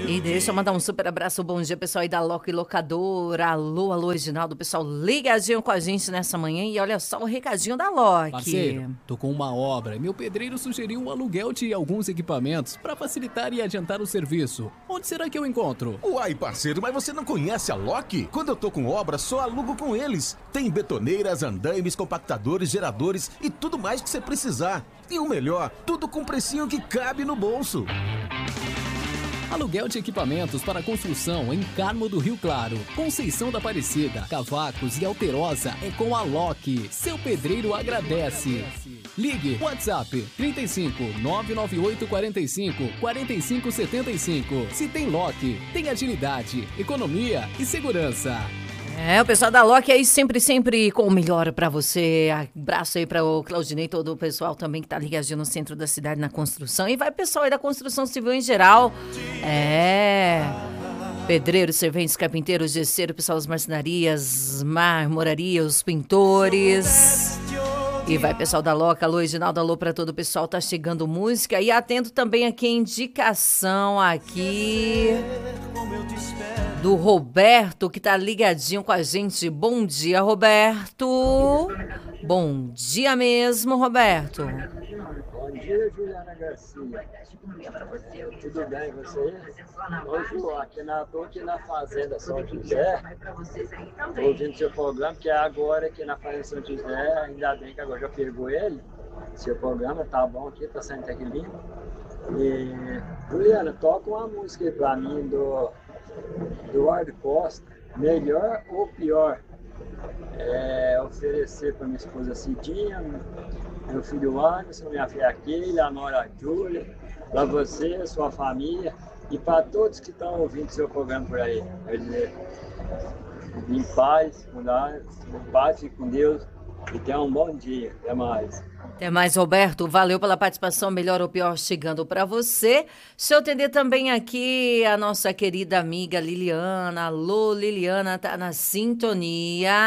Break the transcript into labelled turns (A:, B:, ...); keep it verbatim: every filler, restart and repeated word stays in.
A: E deixa eu mandar um super abraço, bom dia, pessoal aí da Loki Locadora. Alô, alô, Reginaldo, pessoal ligadinho com a gente nessa manhã. E olha só o recadinho da Loki.
B: Parceiro, tô com uma obra e meu pedreiro sugeriu o aluguel de alguns equipamentos para facilitar e adiantar o serviço. Onde será que eu encontro?
C: Uai, parceiro, mas você não conhece a Loki? Quando eu tô com obra, só alugo com eles. Tem betoneiras, andaimes, compactadores, geradores e tudo mais que você precisar. E o melhor, tudo com precinho que cabe no bolso.
B: Aluguel de equipamentos para construção em Carmo do Rio Claro, Conceição da Aparecida, Cavacos e Alterosa é com a Loki. Seu pedreiro agradece. Ligue WhatsApp trinta e cinco, nove nove oito quarenta e cinco, quarenta e cinco setenta e cinco. Se tem Loki, tem agilidade, economia e segurança.
A: É, o pessoal da Loki aí sempre, sempre com o melhor pra você. Abraço aí pra o Claudinei e todo o pessoal também que tá ligadinho no centro da cidade na construção. E vai pessoal aí da construção civil em geral. É... Pedreiros, serventes, carpinteiros, gesseiro, pessoal das marcenarias, marmoraria, os pintores. E vai pessoal da Loki, alô Reginaldo, alô pra todo o pessoal, tá chegando música. E atendo também aqui a indicação aqui do Roberto, que tá ligadinho com a gente. Bom dia, Roberto. Bom dia mesmo, Roberto.
D: Bom dia, Juliana Garcia. Tudo bem com você? Ô, Ju, aqui na, tô aqui na Fazenda São José. Tô ouvindo seu programa, que é agora aqui na Fazenda São José. Ainda bem que agora já pegou ele. Seu programa tá bom aqui, tá saindo até aqui lindo. E, Juliana, toca uma música aí pra mim do Eduardo Costa, Melhor ou Pior. É, oferecer para minha esposa Cidinha, meu filho Anderson, minha filha Keila, a nora Júlia, para você, sua família e para todos que estão ouvindo seu programa por aí. Quer dizer, em paz, em paz, fique com Deus e tenha um bom dia. Até mais.
A: Até mais, Roberto. Valeu pela participação. Melhor ou pior chegando para você. Deixa eu atender também aqui a nossa querida amiga Liliana. Alô, Liliana, tá na sintonia.